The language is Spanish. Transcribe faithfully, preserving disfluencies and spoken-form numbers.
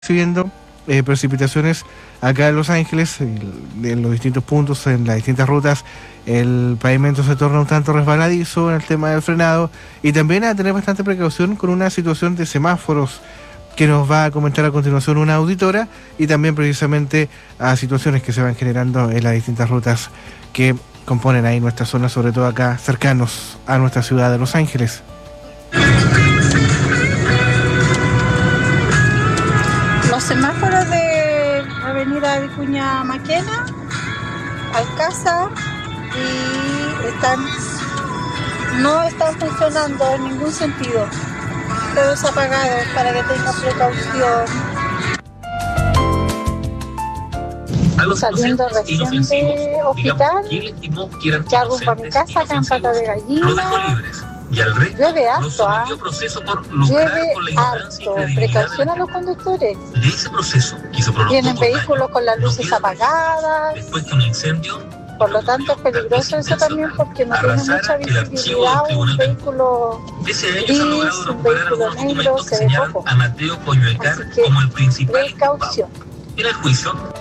recibiendo eh, precipitaciones acá en Los Ángeles, en los distintos puntos, en las distintas rutas. El pavimento se torna un tanto resbaladizo en el tema del frenado y también a tener bastante precaución con una situación de semáforos que nos va a comentar a continuación una auditora, y también precisamente a situaciones que se van generando en las distintas rutas que componen ahí nuestra zona, sobre todo acá cercanos a nuestra ciudad de Los Ángeles. Los semáforos de Avenida Vicuña Maquena, Alcázar, y están no están funcionando en ningún sentido. Todos apagados para que tengan precaución. Saliendo recién de hospital, que hago para mi casa, acá en Pata de Gallina. Llueve harto, ¿ah? Llueve harto. Precaución a los conductores. Tienen vehículos con las luces apagadas. Por lo tanto, es peligroso eso también, porque no tiene mucha visibilidad. Un vehículo gris, un vehículo negro, se ve poco. Así que precaución. En el juicio,